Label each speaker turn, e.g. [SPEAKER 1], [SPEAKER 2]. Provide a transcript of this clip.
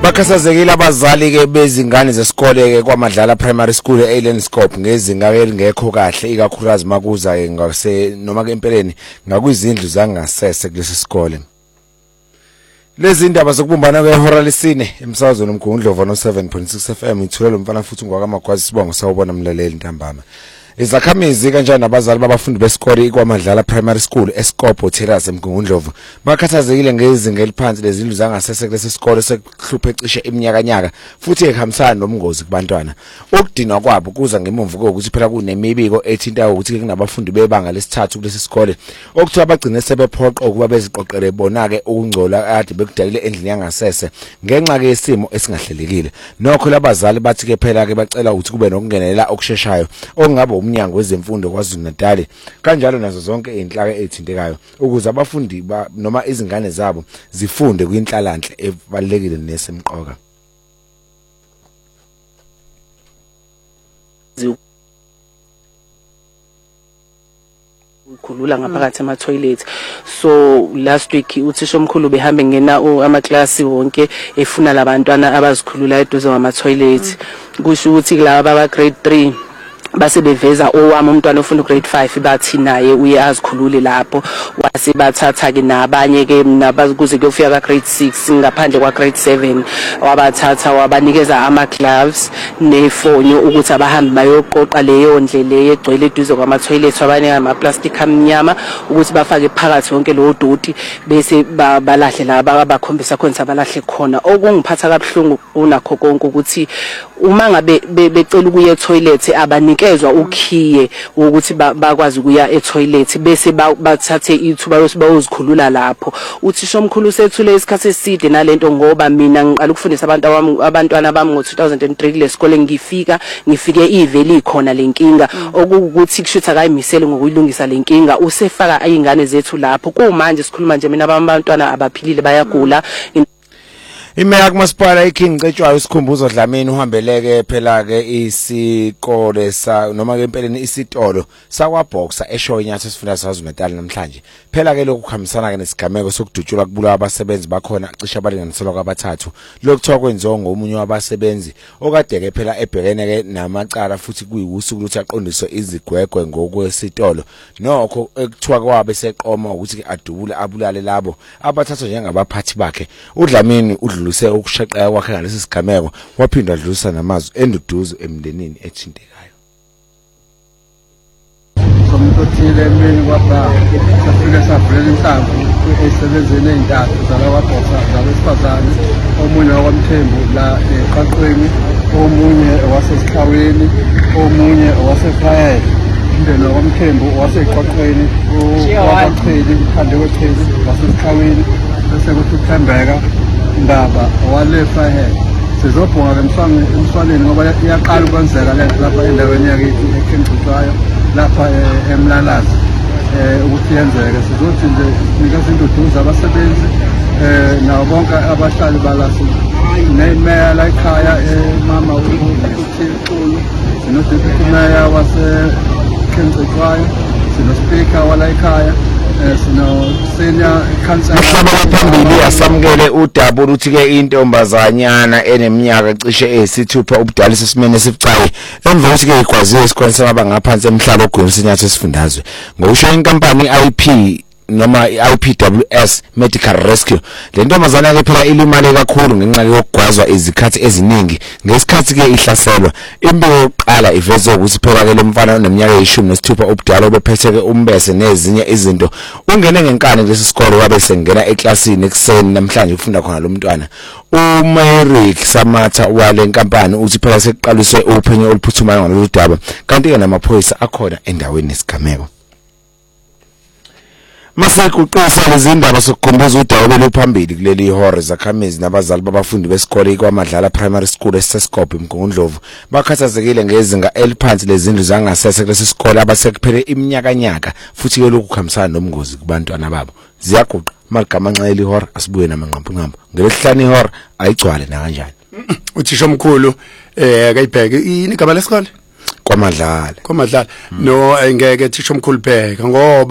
[SPEAKER 1] Bakhathazekile abazali ke bezingane zesikole ke kwaMadlala Primary School eElenscope ngezinga elingekho kahle ikakhulukazi makuza ke ngase noma ke empeleni ngakwizindlu zangasese kulesi sikole. Lezi ndaba zokubumbana kwehora lesine emsazweni omgungundlovu no 7.6 FM ithulelo mfana futhi ngwakamagwazi sibongo sawubona mlaleli ntambama. Izakhamizi kanjani nabazali babafundi besikole kwaMadlala Primary School eSkopo Terrace emgungundlovu bakhathazekile ngezinga eliphansi lezindlu zangasese kulesi sikole sekuhluphe cishe iminyakanyaka futhi ehambisana nomngozi kubantwana. Ukudinwa kwabo kuza ngemumva kokuthi phela kunemibiko ethinta ukuthi kunabafundi bebanga lesithathu kulesi sikole okuthiwa bagcine sebephoqa ukuba beziqoqele bona ke ukungcola ade bekudalile endlini yangasese ngenxa ke yesimo esingahlelekile. Nokho labazali bathi ke phela ke bacela ukuthi kube nokungenelela okusheshayo okungaba umnyango wezemfundo kwaZulu-Natal kanjalo nazo zonke inhlaka ezithintekayo ukuze abafundi noma izingane zabo zifunde kwinhlalanhle ebalekile nesemqoka.
[SPEAKER 2] Ukhulula ngaphakathi ama toilet. So last week uthisha omkhulu behambe ngena amaklasi wonke efuna labantwana abazikhulula eduze kwama toilet. Kusho ukuthi laba aba grade 3 base beveza owami umntwana ofunda grade 5 bathi naye uye azikhulule lapho wase bathatha ke nabanye ke nabakuze kuyofika ka grade 6 ngaphandle kwa grade 7 wabathatha wabanikeza ama gloves nefonyo ukuthi abahambe bayoqoqa leyo ndlele egcwele eduze kwama toilet abanye ama plastic amnyama ukuthi bafake phakathi wonke lo doti bese balahle laba abakhombisa khona abalahle khona. Okungiphatha kabuhlungu kunakho konke ukuthi uma ngabe becela ukuya etoilet abanikezwa ukhiye ukuthi bakwazi ukuya etoilet bese bathathe ithuba lokuzikhulula lapho. Uthisha omkhulu sethule isikhathi eside nalento ngoba mina ngiqala ukufundisa abantwana bami ngo2003 lesikole ngifike iveli khona lenkinga okuthi kushutha kayimisele ngokuyilungisa lenkinga usefaka izingane zethu lapho kumanje sikhuluma nje mina abantwana abaphilile bayagula.
[SPEAKER 1] Imeya kumasipala iKing Cetshwayo isikhumbuzo Dlamini uhambeleke phela ke isikole noma ke empeleni isitolo sakwaBoxer eShowenyatho esifunda saZulu-Natal namhlanje. Phela ke lokhu kuhambisana ke nesigameko sokudutshulwa kubulawa abasebenzi bakhona cishe abalinganiselwa kwabathathu. Lokuthiwa kwenziwa ngomunye wabasebenzi okade ke phela ebhekene ke namacala futhi kuyiwusuku ukuthi aqondiswe izigwegwe ngokwesitolo. Nokho ekuthiwa kwabe seqoma ukuthi adubule abulale labo abathathwa njengabaphathi bakhe. uDlamini udlulise ukushaqeka kwakhe ngalesi sigameko waphinda adlulisa namazwi enduduzo emndenini ethintekayo.
[SPEAKER 3] Somutothile emini kwaba safika savula inhlamvu esebenzene ezintathu zala kwaBoxer zabesifazane omunye wakwamthembu la eqaqweni omunye wasesihlaweni omunye wasefayela indeni wakwamthembu waseqaqweni okwaqheli ukhande wepheli wasesihlaweni bese kuthi uThembeka Ndaba walefayela. Sizobhonga emswaneni ngoba iyaqala ukwenzeka lento lapha endaweni yakithi eKhembucayo lapha eMlalazi ukuthi yenzeke. Sizothi nje nikeza induduzo abasebenzi nawo bonke abahlali balasi nemeya la ekhaya mama uThixulu sinoDeputy Mayor waseKhembucayo sinospeaker wala ekhaya sino senior councillor
[SPEAKER 1] phambili yasamukele uDabu uthi ke intombazanyana eneminyaka cishe eyisithupha ubudala sesimene esibucayi emva kokuthi ke igwaziwe isikole samaba ngaphansi emhlaba ogwemsinyathi esifundazwe ngokusho inkampani IP noma IPWS Medical Rescue. Le ntombazana ke phela ilimale kakhulu ngenxa yokugwazwa izikhathi eziningi ngesikhathi ke ihlaselwa. Impilo yokuqala iveze ukuthi phela ke lomfana oneminyaka ye16 ubudala obephetheke umbese nezinye izinto ungene ngenkani kulesi sikole wabe sengena eklasini ekseni namhlanje ufunda khona lo mntwana. uMerick Samatha wale nkampani uthi phela sekuqaliswe uphenyo oluphuthumayo ngalolu daba kanti ke namaphoyisa akhona endaweni nesigameko. Masekuqosa lezindaba sokukhumbuza uDawu beluphambili kuleli ihora zakhamizi nabazali babafundi besikole kwaMadlala Primary School eSkopo emgungundlovu bakhathazekile ngezinga eliphansi lezindlu zangasese kulesi sikole abasekuphele iminyakanyaka futhi ke lokhu kuhambisana nomngozi kubantwana babo. Ziyaguqa magama nxele ihora asibuye namanqampunqampu ngelesihlanu ihora ayigcwale na kanjani.
[SPEAKER 4] Uthisha omkhulu akayibheke igama lesikole
[SPEAKER 1] kwaMadlala
[SPEAKER 4] no ngeke thisha omkhulu bheka ngoba